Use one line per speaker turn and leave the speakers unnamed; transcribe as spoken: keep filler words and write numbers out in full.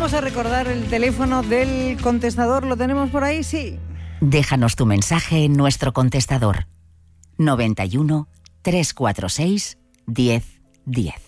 Vamos a recordar el teléfono del contestador. ¿Lo tenemos por ahí? Sí.
Déjanos tu mensaje en nuestro contestador. noventa y uno, trescientos cuarenta y seis, diez, diez.